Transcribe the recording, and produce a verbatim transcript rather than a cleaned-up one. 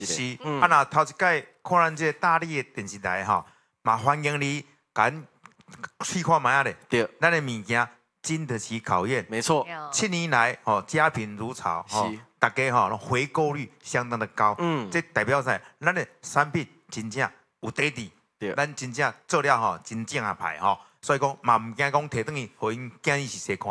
是， 嗯啊，那头一届看咱这大力的电视台吼，嘛欢迎你，咱试看卖啊咧。 对， 咱的物件经得起考验。 没错， 七年来，吼家贫如潮，吼是， 大家吼回购率相当的高。 嗯， 这代表啥？咱的产品真正有底底， 对， 咱真正做了吼真正啊牌吼，所以讲嘛唔惊讲摕转去，互因囝伊是谁看。